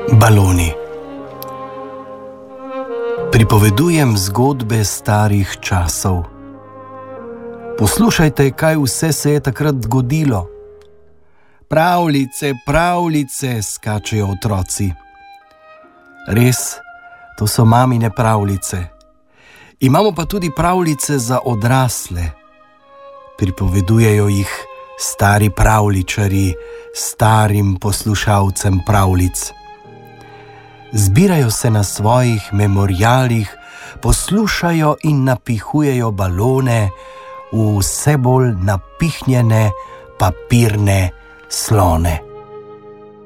Baloni. Pripovedujem zgodbe starih časov. Poslušajte, kaj vse se je takrat zgodilo. Pravljice, pravljice, skačejo otroci. Res, to so mamine pravljice. Imamo pa tudi pravljice za odrasle. Pripovedujejo jih stari pravljičari starim poslušalcem pravljic. Zbirajo se na svojih memorialih, poslušajo in napihujejo balone v vse bolj napihnjene papirne slone.